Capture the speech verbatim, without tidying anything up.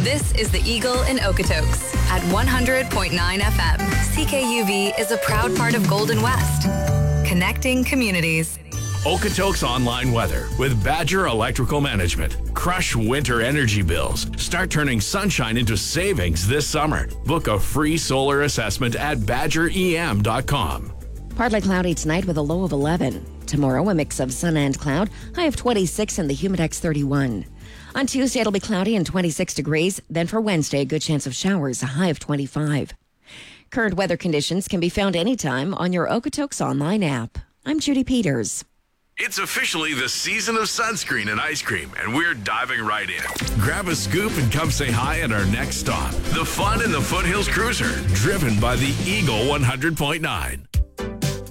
This is the Eagle in Okotoks at one hundred point nine F M. C K U V is a proud part of Golden West, connecting communities. Okotoks online weather with Badger Electrical Management. Crush winter energy bills. Start turning sunshine into savings this summer. Book a free solar assessment at badger e m dot com. Partly cloudy tonight with a low of eleven. Tomorrow, a mix of sun and cloud, high of twenty-six and the Humidex thirty-one. On Tuesday, it'll be cloudy and twenty-six degrees. Then for Wednesday, a good chance of showers, a high of twenty-five. Current weather conditions can be found anytime on your Okotoks online app. I'm Judy Peters. It's officially the season of sunscreen and ice cream, and we're diving right in. Grab a scoop and come say hi at our next stop. The fun in the Foothills Cruiser, driven by the Eagle one hundred point nine.